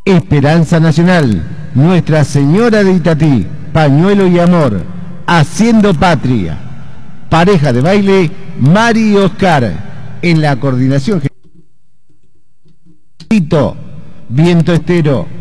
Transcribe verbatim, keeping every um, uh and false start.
Esperanza Nacional, Nuestra Señora de Itatí, Pañuelo y Amor, Haciendo Patria. Pareja de baile, Mari y Oscar. En la coordinación, Viento Estero.